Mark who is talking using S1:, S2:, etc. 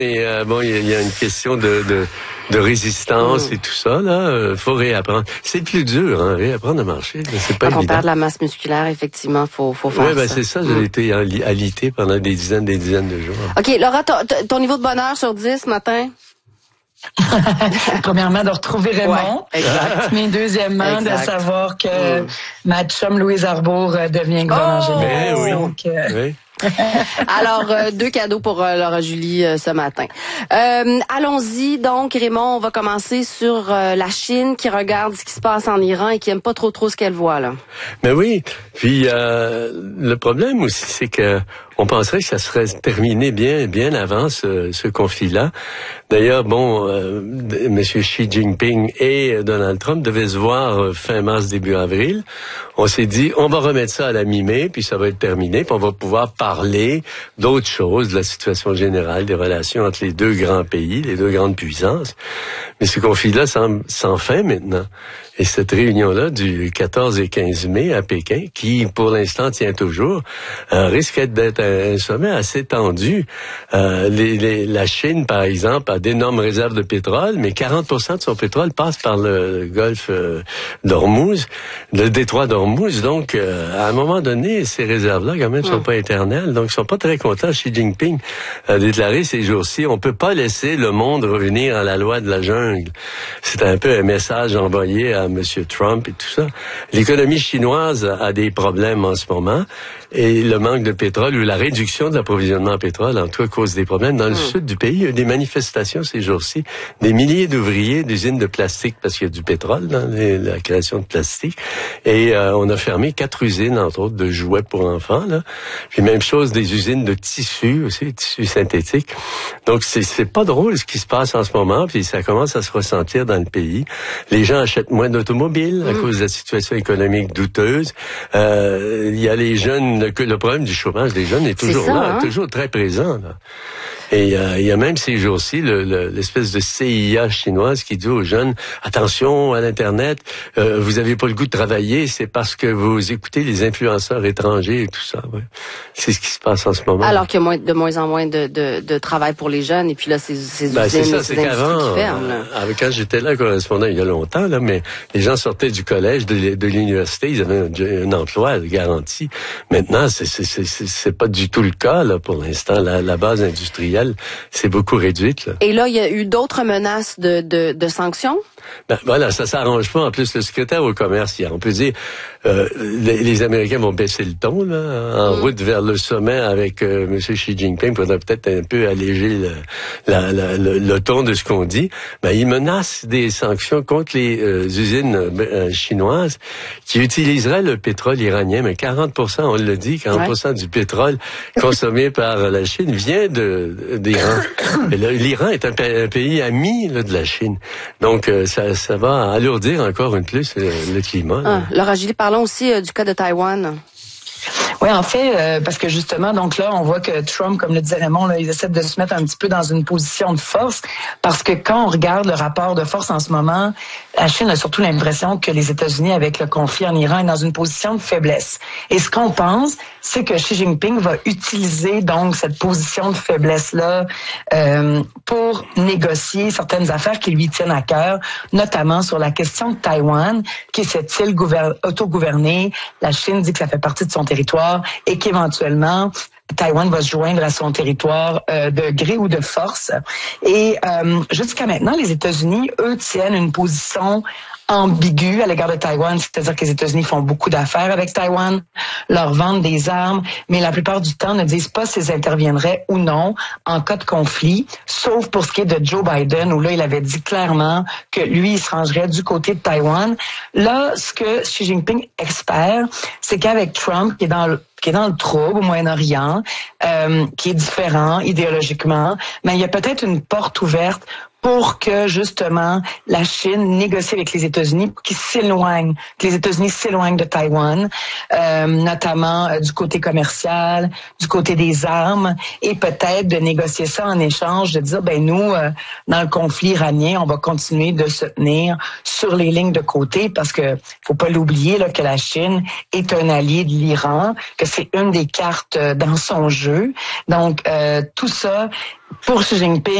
S1: Et bon, il y a une question de résistance et tout ça, là. Faut réapprendre. C'est plus dur, hein, réapprendre à marcher. C'est pas
S2: Quand
S1: évident.
S2: on perd de la masse musculaire, effectivement, faut faire ça.
S1: Oui, ben c'est ça. J'ai été alité pendant des dizaines de jours.
S2: OK, Laura, ton niveau de bonheur sur 10 ce matin?
S3: Premièrement, de retrouver Raymond.
S2: Ouais, exact.
S3: Mais deuxièmement,
S2: Exact.
S3: de savoir que ma chum Louise Arbour devient gouverneur général.
S1: Oui.
S3: Donc,
S1: Oui.
S2: Alors, 2 cadeaux pour Laura Julie ce matin. Allons-y. Donc, Raymond, on va commencer sur la Chine qui regarde ce qui se passe en Iran et qui aime pas trop ce qu'elle voit, là.
S1: Mais oui. Puis, le problème aussi, c'est que on penserait que ça serait terminé bien avant ce conflit-là. D'ailleurs, bon, M. Xi Jinping et Donald Trump devaient se voir fin mars, début avril. On s'est dit, on va remettre ça à la mi-mai, puis ça va être terminé, puis on va pouvoir parler d'autres choses, de la situation générale, des relations entre les deux grands pays, les deux grandes puissances. Mais ce conflit-là semble sans fin maintenant. Et cette réunion-là du 14 et 15 mai à Pékin, qui pour l'instant tient toujours, risque d'être un sommet assez tendu. La Chine, par exemple, a d'énormes réserves de pétrole, mais 40% de son pétrole passe par le golfe d'Ormuz, le détroit d'Ormuz. Donc, à un moment donné, ces réserves-là, quand même, sont pas éternelles. Donc, ils sont pas très contents. Xi Jinping a déclaré ces jours-ci, on peut pas laisser le monde revenir à la loi de la jungle. C'est un peu un message envoyé à M. Trump et tout ça. L'économie chinoise a des problèmes en ce moment et le manque de pétrole ou la réduction de l'approvisionnement en pétrole, en tout cas, cause des problèmes. Dans le sud du pays, il y a des manifestations ces jours-ci, des milliers d'ouvriers d'usines de plastique parce qu'il y a du pétrole dans la création de plastique. Et on a fermé 4 usines, entre autres, de jouets pour enfants, là. Puis même chose des usines de tissus aussi, tissus synthétiques. Donc, c'est pas drôle ce qui se passe en ce moment, puis ça commence à se ressentir dans le pays. Les gens achètent moins d'automobiles à cause de la situation économique douteuse. Il y a les jeunes, le problème du chômage des jeunes est toujours là, toujours très présent, là. Et il y a même ces jours-ci l'espèce de CIA chinoise qui dit aux jeunes, attention à l'Internet, vous avez pas le goût de travailler, c'est parce que vous écoutez les influenceurs étrangers et tout ça. Ouais. C'est ce qui se passe en ce moment.
S2: Alors qu'il y a de moins en moins de travail pour les jeunes, et puis là, ces usines,
S1: c'est ça,
S2: ces
S1: c'est
S2: industries
S1: qu'avant,
S2: qui ferment.
S1: quand j'étais là correspondant il y a longtemps, là, mais les gens sortaient du collège, de l'université, ils avaient un emploi garanti. Maintenant, c'est pas du tout le cas là pour l'instant. La base industrielle c'est beaucoup réduite, là.
S2: Et là, il y a eu d'autres menaces de sanctions?
S1: Ben, voilà, ça s'arrange pas. En plus, le secrétaire au commerce, hier, on peut dire, les Américains vont baisser le ton, là, en route vers le sommet avec M. Xi Jinping. Il faudrait peut-être un peu alléger le ton de ce qu'on dit. Ben, ils menacent des sanctions contre les usines chinoises qui utiliseraient le pétrole iranien. Mais 40%, on le dit, 40% du pétrole consommé par la Chine vient d'Iran. Et l'Iran est un pays ami là, de la Chine. Donc, ça va alourdir encore une plus le climat.
S2: Laura Julie, parlons aussi du cas de Taïwan.
S3: Oui, en fait, parce que justement, donc là, on voit que Trump, comme le disait Raymond, là, il essaie de se mettre un petit peu dans une position de force, parce que quand on regarde le rapport de force en ce moment, la Chine a surtout l'impression que les États-Unis, avec le conflit en Iran, est dans une position de faiblesse. Et ce qu'on pense, c'est que Xi Jinping va utiliser donc cette position de faiblesse-là pour négocier certaines affaires qui lui tiennent à cœur, notamment sur la question de Taïwan, qui est cette île autogouvernée. La Chine dit que ça fait partie de son territoire et qu'éventuellement, Taïwan va se joindre à son territoire de gré ou de force. Et jusqu'à maintenant, les États-Unis, eux, tiennent une position ambiguë à l'égard de Taïwan, c'est-à-dire que les États-Unis font beaucoup d'affaires avec Taïwan, leur vendent des armes, mais la plupart du temps ne disent pas s'ils interviendraient ou non en cas de conflit, sauf pour ce qui est de Joe Biden, où là, il avait dit clairement que lui, il se rangerait du côté de Taïwan. Là, ce que Xi Jinping espère, c'est qu'avec Trump, qui est dans le trouble au Moyen-Orient, qui est différent idéologiquement, mais il y a peut-être une porte ouverte pour que justement la Chine négocie avec les États-Unis pour qu'ils s'éloignent, que les États-Unis s'éloignent de Taïwan, notamment du côté commercial, du côté des armes, et peut-être de négocier ça en échange, de dire ben nous dans le conflit iranien, on va continuer de se tenir sur les lignes de côté parce que faut pas l'oublier là que la Chine est un allié de l'Iran, que c'est une des cartes dans son jeu. Donc tout ça pour Xi Jinping